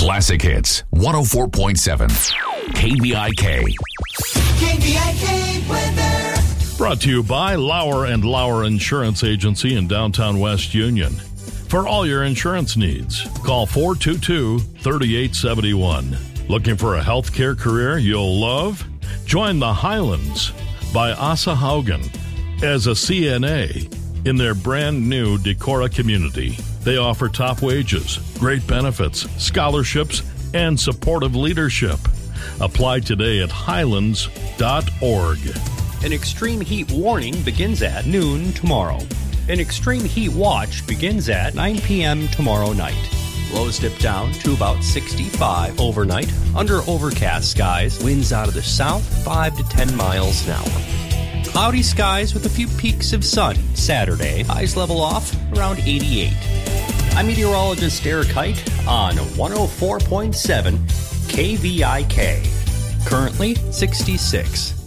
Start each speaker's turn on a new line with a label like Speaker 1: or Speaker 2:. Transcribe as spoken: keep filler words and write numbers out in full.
Speaker 1: Classic Hits, one oh four point seven. K V I K.
Speaker 2: K V I K weather.
Speaker 3: Brought to you by Lauer and Lauer Insurance Agency in downtown West Union. For all your insurance needs, call four two two, three eight seven one. Looking for a healthcare career you'll love? Join the Highlands by Asa Haugen as a C N A in their brand new Decorah community. They offer top wages, great benefits, scholarships, and supportive leadership. Apply today at highlands dot org.
Speaker 4: An extreme heat warning begins at noon tomorrow. An extreme heat watch begins at nine p.m. tomorrow night. Lows dip down to about sixty-five overnight. Under overcast skies, winds out of the south five to ten miles an hour. Cloudy skies with a few peaks of sun. Saturday, highs level off around eighty-eight. I'm meteorologist Eric Height on one oh four point seven K V I K. Currently sixty-six.